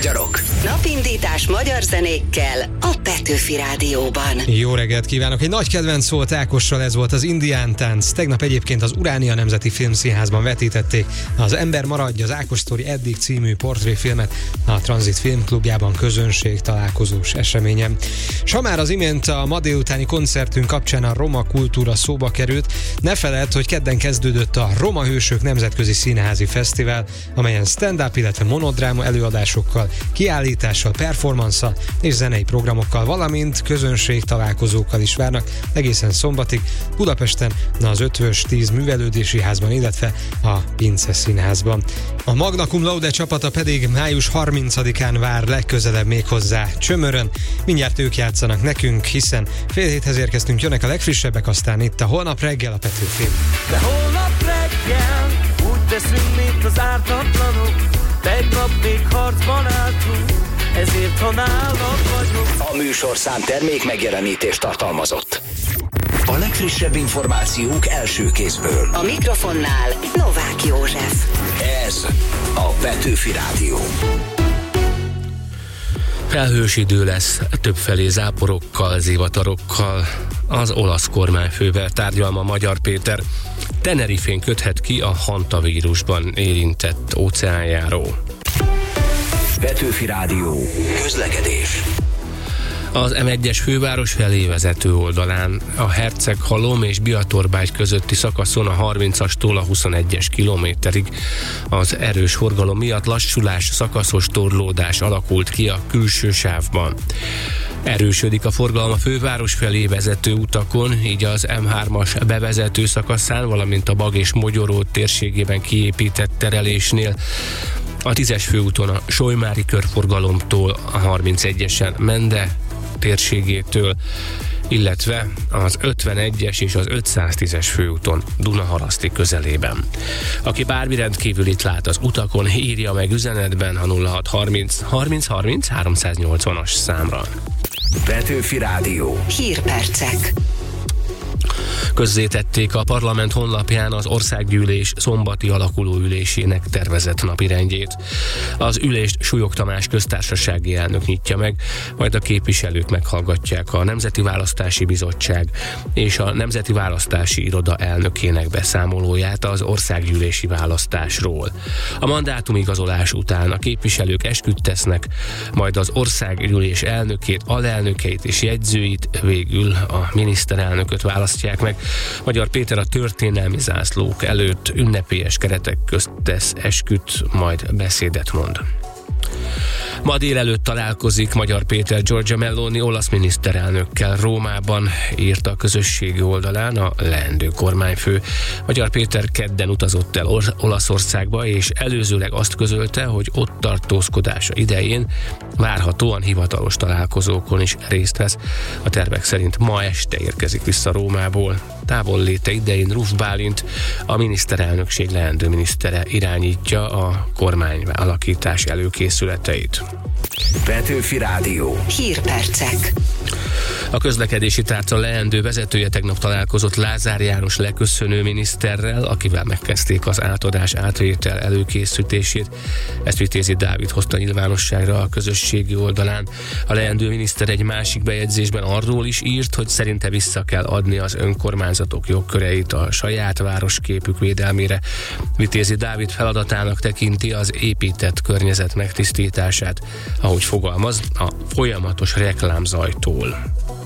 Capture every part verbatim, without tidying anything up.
magyarok. Napindítás magyar zenékkel a Petőfi Rádióban. Jó reggelt kívánok! Egy nagy kedvenc volt Ákossal, ez volt az Indián tánc. Tegnap egyébként az Uránia Nemzeti Filmszínházban vetítették az Ember maradj, az Ákos sztori eddig című portréfilmet a Transit Filmklubjában közönség találkozós eseményen. S ha már az imént a ma délutáni koncertünk kapcsán a roma kultúra szóba került, ne feledd, hogy kedden kezdődött a Roma Hősök Nemzetközi Színházi Fesztivál, amelyen stand-up, illetve monodráma előadásokkal, kiállítással, performansszal és zenei programokkal, valamint közönség találkozókkal is várnak egészen szombatig Budapesten, az Ötvös tíz művelődési házban, illetve a Pince Színházban. A Magna Cum Laude csapata pedig május harmincadikán vár legközelebb még hozzá Csömörön. Mindjárt ők játszanak nekünk, hiszen fél héthez érkeztünk, jönnek a legfrissebbek, aztán itt a Holnap reggel a Petőfi. De holnap reggel úgy teszünk, mint az ártatlanok, tegnap még harcban álltunk, ezért ha nálad vagyok. A műsorszám termék megjelenítést tartalmazott. A legfrissebb információk első kézből. A mikrofonnál Novák József. Ez a Petőfi Rádió. Felhős idő lesz, többfelé záporokkal, zivatarokkal. Az olasz kormányfővel tárgyal ma Magyar Péter. Tenerifén köthet ki a hantavírusban érintett óceánjáró. Petőfi Rádió. Közlekedés. Az em egyes főváros felé vezető oldalán a Herceghalom és Biatorbágy közötti szakaszon a harmincastól a huszonegyes kilométerig az erős forgalom miatt lassulás, szakaszos torlódás alakult ki a külső sávban. Erősödik a forgalom a főváros felé vezető utakon, így az em hármas bevezető szakaszán, valamint a Bag és Mogyoró térségében kiépített terelésnél. A tízes főúton a Solymári körforgalomtól a harmincegyesen Mende térségétől, illetve az ötvenegyes és az ötszáztízes főúton Dunaharaszti közelében. Aki bármi rendkívülit lát az utakon, írja meg üzenetben a nulla hat harminc harminc harminc háromszáznyolcvanas számra. Petőfi Rádió. Hírpercek. Közzétették a parlament honlapján az országgyűlés szombati alakuló ülésének tervezett napirendjét. Az ülést Súlyog Tamás köztársasági elnök nyitja meg, majd a képviselők meghallgatják a Nemzeti Választási Bizottság és a Nemzeti Választási Iroda elnökének beszámolóját az országgyűlési választásról. A mandátumigazolás után a képviselők esküt tesznek, majd az országgyűlés elnökét, alelnökeit és jegyzőit, végül a miniszterelnököt választják meg. Magyar Péter a történelmi zászlók előtt ünnepélyes keretek közt tesz esküt, majd beszédet mond. Ma délelőtt találkozik Magyar Péter Giorgia Meloni olasz miniszterelnökkel Rómában, írta a közösségi oldalán a leendő kormányfő. Magyar Péter kedden utazott el Olaszországba, és előzőleg azt közölte, hogy ott tartózkodása idején várhatóan hivatalos találkozókon is részt vesz. A tervek szerint ma este érkezik vissza Rómából. Távolléte idején Ruf Bálint, a miniszterelnökség leendő minisztere irányítja a kormány alakítás előkészületeit. Petőfi Rádió. Hírpercek. A közlekedési tárca leendő vezetője tegnap találkozott Lázár János leköszönő miniszterrel, akivel megkezdték az átadás átvétel előkészítését. Ezt Vitézi Dávid hozta nyilvánosságra a közösségi oldalán. A leendő miniszter egy másik bejegyzésben arról is írt, hogy szerinte vissza kell adni az önkormányzatok jogköreit a saját városképük védelmére. Vitézi Dávid feladatának tekinti az épített környezet megtisztítását, ahogy fogalmaz, a folyamatos reklámzajtól.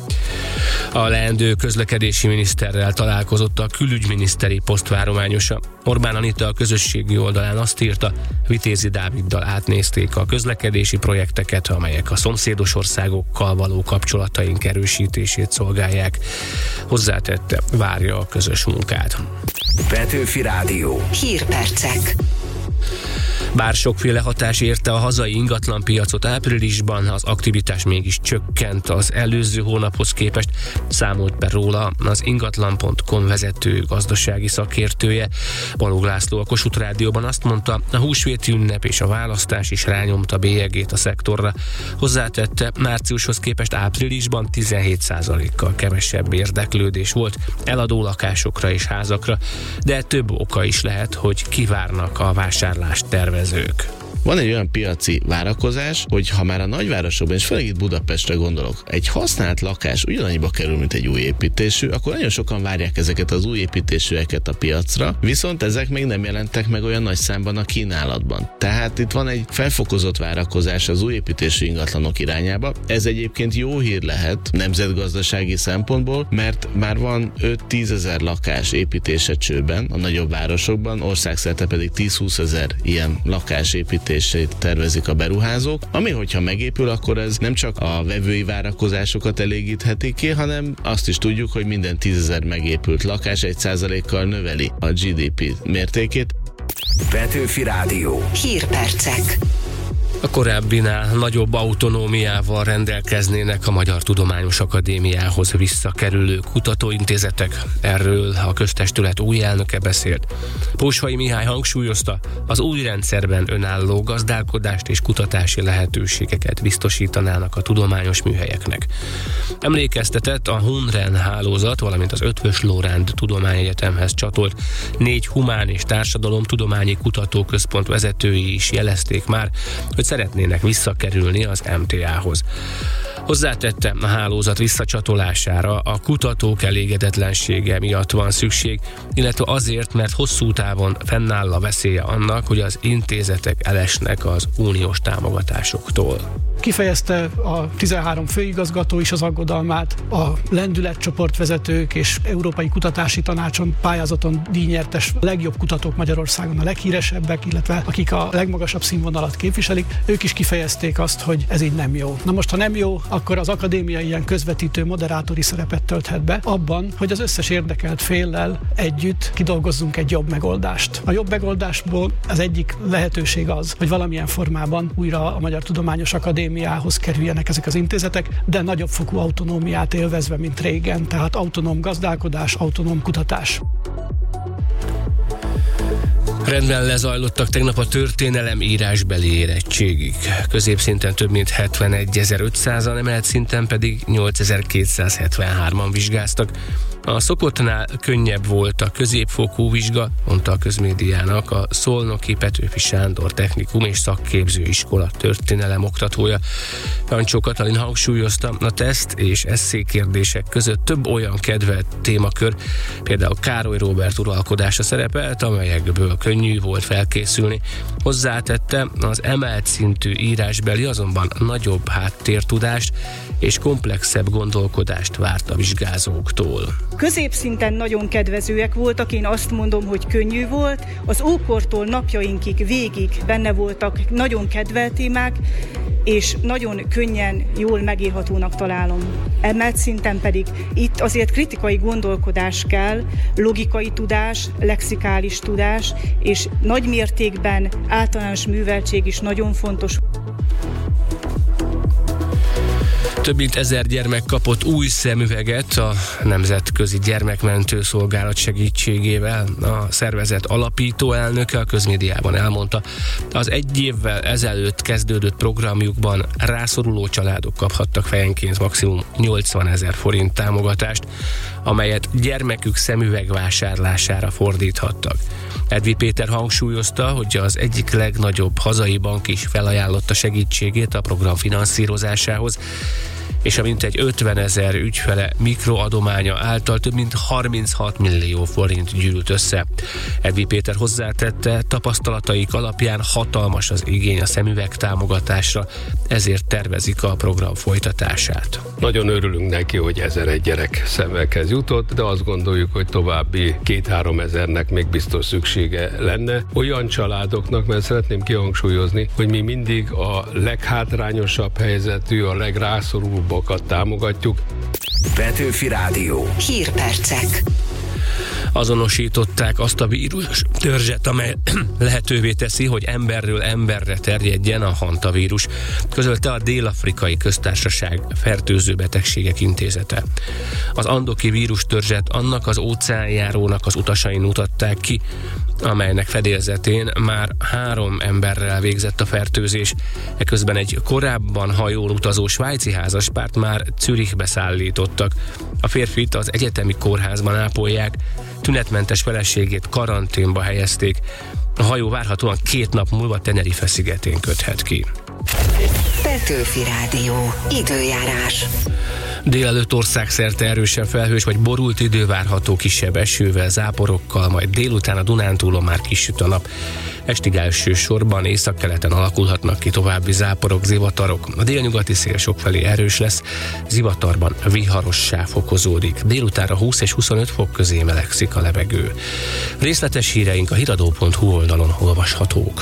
A leendő közlekedési miniszterrel találkozott a külügyminiszteri posztvárományosa. Orbán Anita a közösségi oldalán azt írta, Vitézi Dáviddal átnézték a közlekedési projekteket, amelyek a szomszédos országokkal való kapcsolataink erősítését szolgálják. Hozzátette, várja a közös munkát. Petőfi Rádió. Hírpercek. Bár sokféle hatás érte a hazai ingatlanpiacot áprilisban, az aktivitás mégis csökkent az előző hónaphoz képest, számolt be róla az ingatlan pont com vezető gazdasági szakértője. Balogh László a Kossuth Rádióban azt mondta, a húsvéti ünnep és a választás is rányomta bélyegét a szektorra. Hozzátette, márciushoz képest áprilisban tizenhét százalékkal kevesebb érdeklődés volt eladó lakásokra és házakra, de több oka is lehet, hogy kivárnak a vásárlást tervezők. Van egy olyan piaci várakozás, hogy ha már a nagyvárosokban, és főleg itt Budapestre gondolok, egy használt lakás ugyanannyiba kerül, mint egy új építésű, akkor nagyon sokan várják ezeket az új építésűeket a piacra, viszont ezek még nem jelentek meg olyan nagy számban a kínálatban. Tehát itt van egy felfokozott várakozás az új építésű ingatlanok irányába. Ez egyébként jó hír lehet nemzetgazdasági szempontból, mert már van öt-tízezer lakás építése csőben a nagyobb városokban, országszerte pedig tíz-húszezer ilyen lakás építését tervezik a beruházók, ami hogyha megépül, akkor ez nem csak a vevői várakozásokat elégítheti ki, hanem azt is tudjuk, hogy minden tízezer megépült lakás egy százalékkal növeli a gé dé pé mértékét. Petőfi Rádió. Hírpercek. A korábbinál nagyobb autonómiával rendelkeznének a Magyar Tudományos Akadémiához visszakerülő kutatóintézetek. Erről a köztestület új elnöke beszélt. Pósvai Mihály hangsúlyozta, az új rendszerben önálló gazdálkodást és kutatási lehetőségeket biztosítanának a tudományos műhelyeknek. Emlékeztetett a Hunren hálózat, valamint az Eötvös Loránd Tudományegyetemhez csatolt négy humán és társadalomtudományi kutatóközpont vezetői is jelezték már, hogy szeretnének visszakerülni az em té á-hoz. Hozzátette, a hálózat visszacsatolására a kutatók elégedetlensége miatt van szükség, illetve azért, mert hosszú távon fennáll a veszélye annak, hogy az intézetek elesnek az uniós támogatásoktól. Kifejezte a tizenhárom főigazgató is az aggodalmát, a lendületcsoportvezetők és Európai Kutatási Tanácson pályázaton díjnyertes legjobb kutatók Magyarországon, a leghíresebbek, illetve akik a legmagasabb színvonalat képviselik, ők is kifejezték azt, hogy ez így nem jó. Na most, ha nem jó, akkor az akadémia ilyen közvetítő, moderátori szerepet tölthet be abban, hogy az összes érdekelt féllel együtt kidolgozzunk egy jobb megoldást. A jobb megoldásból az egyik lehetőség az, hogy valamilyen formában újra a Magyar Tudományos Akadémiához kerüljenek ezek az intézetek, de nagyobb fokú autonómiát élvezve, mint régen, tehát autonóm gazdálkodás, autonóm kutatás. Rendben lezajlottak tegnap a történelem írásbeli érettségig. Középszinten több mint hetvenegyezer-ötszázan, emelt szinten pedig nyolcezer-kétszázhetvenhárman vizsgáztak. A szokottnál könnyebb volt a középfokú vizsga, mondta a Közmédiának a Szolnoki Petőfi Sándor Technikum és Szakképzőiskola történelem oktatója. Jancsó Katalin hangsúlyozta, a teszt és esszékérdések között több olyan kedvelt témakör, például Károly Róbert uralkodása szerepelt, amelyekből könnyű volt felkészülni. Hozzátette, az emelt szintű írásbeli azonban nagyobb háttértudást és komplexebb gondolkodást várt a vizsgázóktól. Középszinten nagyon kedvezőek voltak, én azt mondom, hogy könnyű volt. Az ókortól napjainkig végig benne voltak nagyon kedvelt témák, és nagyon könnyen, jól megírhatónak találom. Emelt szinten pedig itt azért kritikai gondolkodás kell, logikai tudás, lexikális tudás, és nagy mértékben általános műveltség is nagyon fontos. Több mint ezer gyermek kapott új szemüveget a Nemzetközi Gyermekmentő Szolgálat segítségével. A szervezet alapító elnöke a Közmédiában elmondta, az egy évvel ezelőtt kezdődött programjukban rászoruló családok kaphattak fejenként maximum nyolcvanezer forint támogatást, amelyet gyermekük szemüveg vásárlására fordíthattak. Edvi Péter hangsúlyozta, hogy az egyik legnagyobb hazai bank is felajánlotta segítségét a program finanszírozásához, és a mintegy ötvenezer ügyfele mikroadománya által több mint harminchat millió forint gyűlt össze. Edvi Péter hozzátette, tapasztalataik alapján hatalmas az igény a szemüveg támogatásra, ezért tervezik a program folytatását. Nagyon örülünk neki, hogy ezer gyerek szemekhez jutott, de azt gondoljuk, hogy további két-három ezernek még biztos szüksége lenne. Olyan családoknak, mert szeretném kihangsúlyozni, hogy mi mindig a leghátrányosabb helyzetű, a legrászorulóbb támogatjuk. Petőfi Rádió. Hírpercek. Azonosították azt a vírus törzset, amely lehetővé teszi, hogy emberről emberre terjedjen a hantavírus, közölte a Dél-Afrikai Köztársaság Fertőző Betegségek Intézete. Az andoki vírus törzset annak az óceánjárónak az utasai mutatták ki, amelynek fedélzetén már három emberrel végzett a fertőzés. Eközben egy korábban hajón utazó svájci házaspárt már Zürichbe szállítottak. A férfit az egyetemi kórházban ápolják, tünetmentes feleségét karanténba helyezték. A hajó várhatóan két nap múlva Tenerife szigetén köthet ki. Petőfi Rádió. Időjárás. Délelőtt országszerte erősen felhős vagy borult idő várható, kisebb esővel, záporokkal, majd délután a Dunántúlon már kisüt a nap. Estig elsősorban északkeleten alakulhatnak ki további záporok, zivatarok. A délnyugati szél sokfelé erős lesz, zivatarban viharossá fokozódik. Délutánra húsz és huszonöt fok közé melegszik a levegő. Részletes híreink a hiradó pont hu oldalon olvashatók.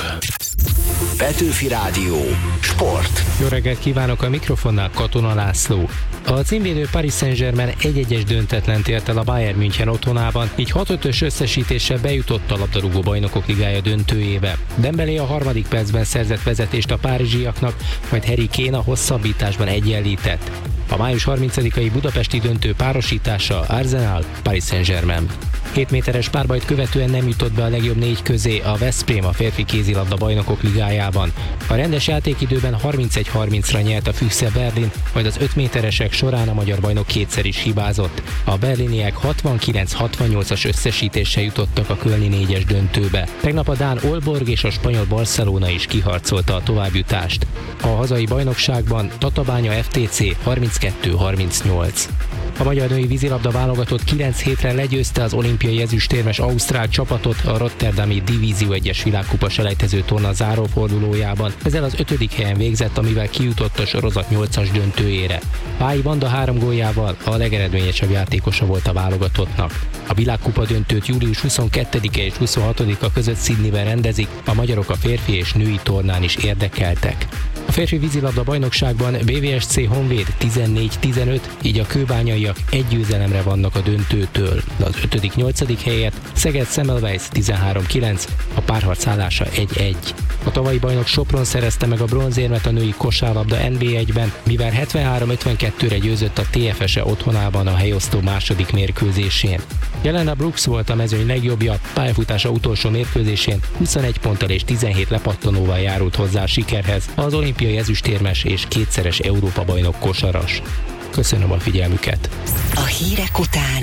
Petőfi Rádió. Sport. Jó reggelt kívánok, a mikrofonnál Katona László. A címvédő Paris Saint-Germain egy egyes döntetlent ért el a Bayern München otthonában, így hat ötös összesítéssel bejutott a labdarúgó bajnokok ligája döntőjébe. Dembélé a harmadik percben szerzett vezetést a párizsiaknak, majd Harry Kane a hosszabbításban egyenlített. A május harmincadikai budapesti döntő párosítása Arsenal Paris Saint-Germain. hét méteres párbajt követően nem jutott be a legjobb négy közé a Veszprém a férfi kézilabda bajnokok ligájában. A rendes játékidőben harmincegy harmincra nyert a Füchse Berlin, majd az öt méteresek során a magyar bajnok kétszer is hibázott. A berliniek hatvankilenc hatvannyolcas összesítéssel jutottak a kölni négyes döntőbe. Tegnap a dán Aalborg és a spanyol Barcelona is kiharcolta a továbbjutást. A hazai bajnokságban Tatabánya ef té cé harminckettő harmincnyolc. A magyar női vízilabda válogatott kilenc hétre legyőzte az olimpiai ezüstérmes ausztrál csapatot a rotterdami Divízió egyes világkupa selejtező torna zárófordulójában. Ezzel az ötödik helyen végzett, amivel kijutott a sorozat nyolcas döntőjére. Pályi Vanda három góljával a legeredményesebb játékosa volt a válogatottnak. A világkupa döntőt július huszonkettedike és huszonhatodika között Sydneyben rendezik, a magyarok a férfi és női tornán is érdekeltek. A férfi vízilabda bajnokságban bé vé es cé Honvéd tizennégy tizenöt, így a kőbányaiak egy győzelemre vannak a döntőtől. Az ötödik-nyolcadik helyet Szeged Semmelweis tizenhárom kilenc, a párharc állása egy egy. A tavalyi bajnok Sopron szerezte meg a bronzérmet a női kosárlabda en bé egyben, mivel hetvenhárom ötvenkettőre győzött a té ef es-e otthonában a helyosztó második mérkőzésén. Jelena Brooks volt a mezőny legjobbja, pályafutása utolsó mérkőzésén huszonegy ponttal és tizenhét lepattanóval járult hozzá a sikerhez az olimpiai ezüstérmes és kétszeres Európa-bajnok kosaras. Köszönöm a figyelmüket! A hírek után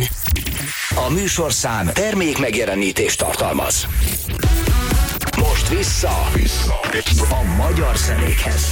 A műsorszám termék megjelenítést tartalmaz. Most vissza, vissza a magyar zenékhez.